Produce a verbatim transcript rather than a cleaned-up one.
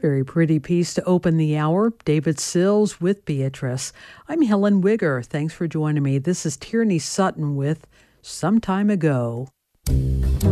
Very pretty piece to open the hour. David Sills with Beatrice. I'm Helen Wigger. Thanks for joining me. This is Tierney Sutton with Some Time Ago.